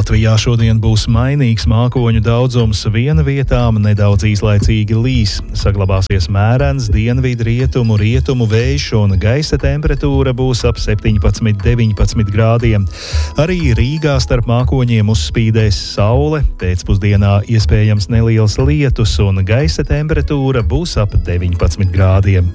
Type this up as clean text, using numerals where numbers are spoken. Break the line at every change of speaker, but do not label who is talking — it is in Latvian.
Latvijā šodien būs mainīgs mākoņu daudzums, viena vietām nedaudz īslaicīgi līs. Saglabāsies mērens dienvidu rietumu vējš un gaisa temperatūra būs ap 17–19 grādiem. Arī Rīgā starp mākoņiem uzspīdēs saule, pēcpusdienā iespējams neliels lietus un gaisa temperatūra būs ap 19 grādiem.